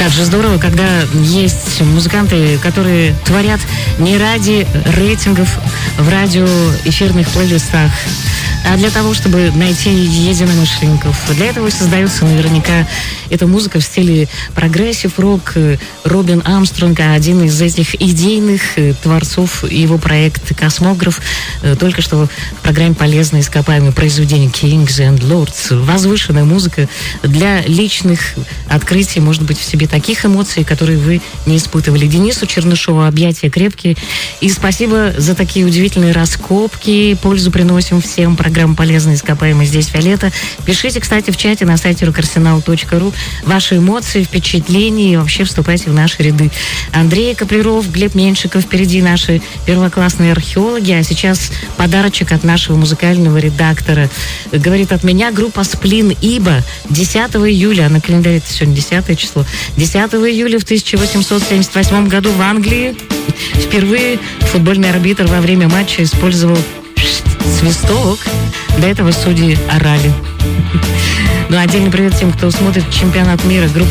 Как же здорово, когда есть музыканты, которые творят не ради рейтингов в радиоэфирных плейлистах, а для того, чтобы найти единомышленников. Для этого и создается наверняка эта музыка в стиле прогрессив-рок. Робин Армстронг, один из этих идейных творцов, его проект «Космограф», только что в программе «Полезные ископаемые произведения» Kings and Lords. Возвышенная музыка для личных открытий, может быть, в себе таких эмоций, которые вы не испытывали. Денису Чернышову объятия крепкие. И спасибо за такие удивительные раскопки. Пользу приносим всем. Программа «Полезные ископаемые». Здесь Виолетта. Пишите, кстати, в чате на сайте rockарсенал.ру ваши эмоции, впечатления и вообще вступайте в наши ряды. Андрей Каплеров, Глеб Меньшиков, впереди наши первоклассные археологи, а сейчас подарочек от нашего музыкального редактора. Говорит от меня группа «Сплин Иба» 10 июля, на календаре это сегодня 10 число, 10 июля в 1878 году в Англии впервые футбольный арбитр во время матча использовал свисток. До этого судьи орали. Ну, отдельный привет тем, кто смотрит чемпионат мира. Группа